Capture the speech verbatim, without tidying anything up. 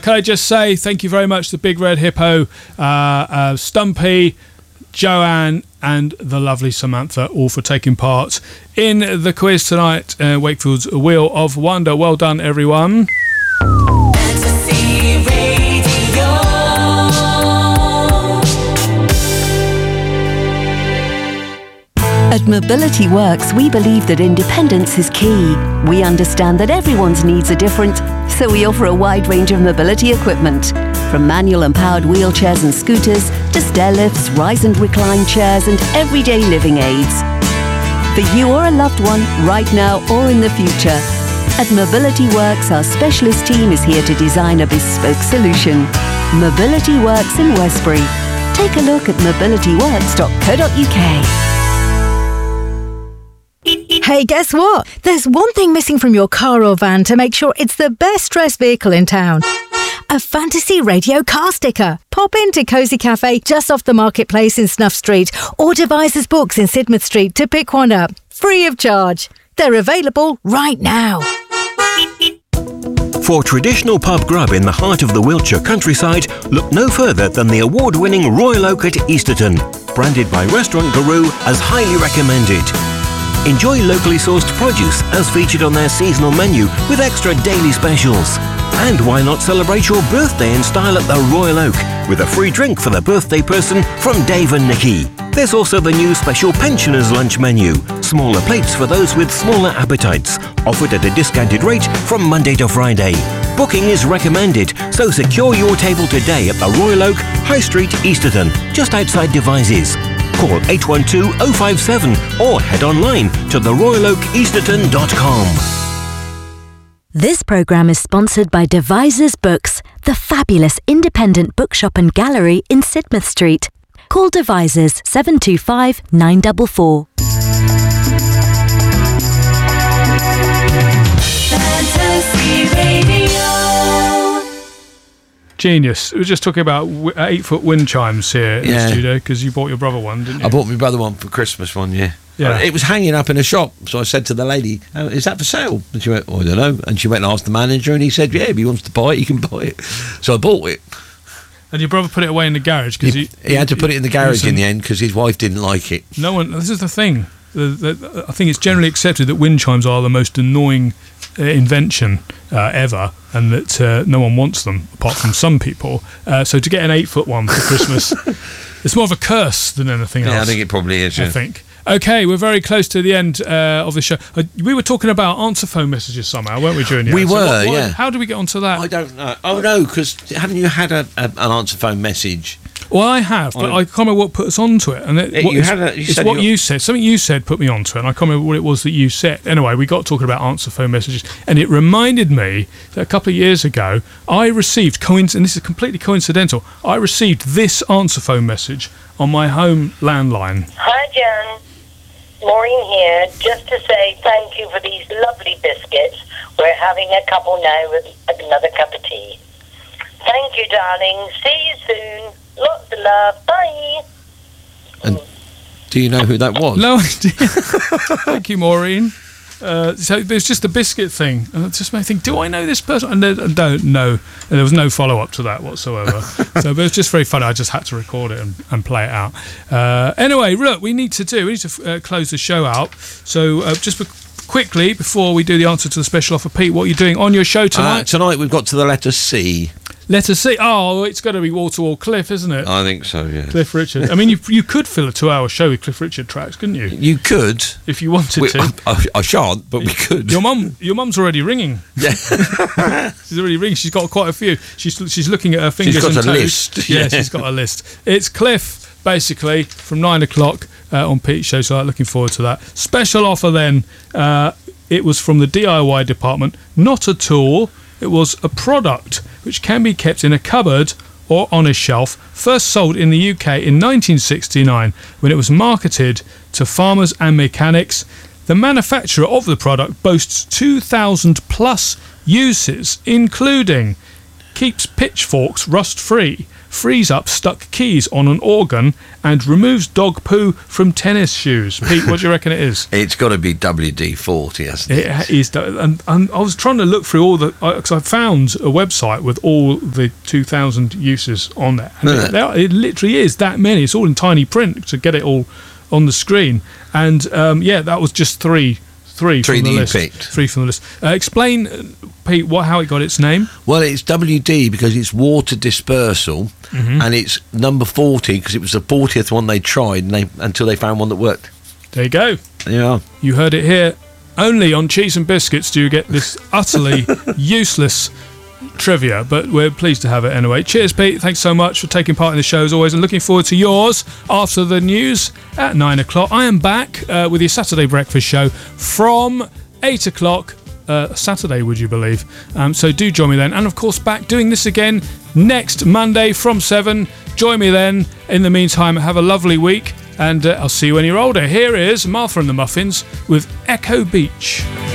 can I just say thank you very much to Big Red Hippo, uh, uh, Stumpy, Joanne and the lovely Samantha, all for taking part in the quiz tonight, uh, Wakefield's Wheel of Wonder. Well done, everyone. At Mobility Works, we believe that independence is key. We understand that everyone's needs are different, so we offer a wide range of mobility equipment, from manual and powered wheelchairs and scooters to stair lifts, rise and recline chairs, and everyday living aids. For you or a loved one, right now or in the future, at Mobility Works, our specialist team is here to design a bespoke solution. Mobility Works in Westbury. Take a look at mobility works dot co dot U K. Hey, guess what? There's one thing missing from your car or van to make sure it's the best dressed vehicle in town. A Fantasy Radio car sticker. Pop into Cosy Cafe just off the Marketplace in Snuff Street or Devices Books in Sidmouth Street to pick one up, free of charge. They're available right now. For traditional pub grub in the heart of the Wiltshire countryside, look no further than the award-winning Royal Oak at Easterton, branded by Restaurant Guru as highly recommended. Enjoy locally sourced produce as featured on their seasonal menu with extra daily specials. And why not celebrate your birthday in style at the Royal Oak with a free drink for the birthday person from Dave and Nikki. There's also the new special pensioners lunch menu, smaller plates for those with smaller appetites, offered at a discounted rate from Monday to Friday. Booking is recommended, so secure your table today at the Royal Oak, High Street, Easterton, just outside Devizes. Call eight one two oh five seven or head online to the royal oak easterton dot com. This programme is sponsored by Devices Books, the fabulous independent bookshop and gallery in Sidmouth Street. Call Devices seven two five nine four four. Fantasy Radio. Genius. We were just talking about w- eight-foot wind chimes here in Yeah. the studio because you bought your brother one, didn't you? I bought my brother one for Christmas one year. Yeah. It was hanging up in a shop, so I said to the lady, oh, is that for sale? And she went, oh, I don't know. And she went and asked the manager, and he said, yeah, if he wants to buy it, he can buy it. So I bought it. And your brother put it away in the garage because He, he, he had to put it in the garage listen, in the end because his wife didn't like it. No one. This is the thing. The, the, I think it's generally accepted that wind chimes are the most annoying uh, invention uh, ever, and that uh, no one wants them apart from some people. Uh, so to get an eight-foot one for Christmas, it's more of a curse than anything else. Yeah, I think it probably is. Yeah. I think. Okay, we're very close to the end uh, of the show. Uh, we were talking about answer phone messages somehow, weren't we, during the We answer? were, What- what- yeah. How do we get onto that? I don't know. Oh, no, because haven't you had a, a, an answer phone message? Well, I have, but I- I can't remember what put us onto it. And it, Yeah, what, you it's, had a- you it's said what you- you said. Something you said put me onto it, and I can't remember what it was that you said. Anyway, we got talking about answer phone messages, and it reminded me that a couple of years ago, I received, coinc- and this is completely coincidental, I received this answer phone message on my home landline. Hi, Jan. Maureen here, just to say thank you for these lovely biscuits. We're having a couple now with another cup of tea. Thank you, darling. See you soon. Lots of love. Bye. And do you know who that was? No idea. Thank you, Maureen. Uh, so it's just the biscuit thing, and it just made me think: do I know this person? And I don't know. And there was no follow up to that whatsoever. So, but it was just very funny. I just had to record it and, and play it out. Uh, anyway, look, we need to do. We need to uh, close the show out. So, uh, just be- quickly before we do the answer to the special offer, Pete, what are you doing on your show tonight? Uh, tonight we've got to the letter C. Let us see. Oh, it's got to be wall to wall Cliff, isn't it? I think so, yeah. Cliff Richard. I mean, you you could fill a two-hour show with Cliff Richard tracks, couldn't you? You could. If you wanted We, to. I, I shan't, but we could. Your mum, your mum's already ringing. Yeah. She's already ringing. She's got quite a few. She's she's looking at her fingers. She's got and a toes. list. Yeah, Yeah. she's got a list. It's Cliff, basically, from nine o'clock uh, on Pete's show. So I'm looking forward to that. Special offer then. Uh, it was from the D I Y department. Not a tool. It was a product which can be kept in a cupboard or on a shelf. First sold in the U K in nineteen sixty-nine when it was marketed to farmers and mechanics. The manufacturer of the product boasts two thousand plus uses, including keeps pitchforks rust-free, frees up stuck keys on an organ, and removes dog poo from tennis shoes. Pete, what do you reckon it is? It's got to be W D forty, hasn't it? It is, and, and I was trying to look through all the, because I found a website with all the two thousand uses on there. And it, there, it literally is that many. It's all in tiny print to get it all on the screen. And um, yeah, that was just three. Three, Three from the that you list. picked. Three from the list. Uh, explain, uh, Pete, what how it got its name. Well, it's W D because it's water dispersal, Mm-hmm. and it's number forty because it was the fortieth one they tried and they, until they found one that worked. There you go. Yeah. You heard it here. Only on Cheese and Biscuits do you get this utterly useless trivia, but we're pleased to have it anyway. Cheers, Pete. Thanks so much for taking part in the show as always, and looking forward to yours after the news at nine o'clock. I am back uh, with your Saturday breakfast show from eight o'clock. Uh, Saturday, would you believe? Um, so do join me then. And of course, back doing this again next Monday from seven. Join me then. In the meantime, have a lovely week, and uh, I'll see you when you're older. Here is Martha and the Muffins with Echo Beach.